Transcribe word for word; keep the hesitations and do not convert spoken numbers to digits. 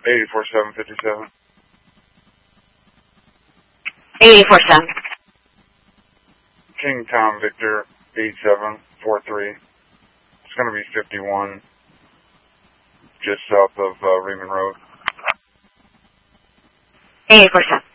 eight four seven five seven. eight four seven. King Tom Victor eight seven four three. It's going to be fifty-one, just south of uh, Raymond Road. eight four seven.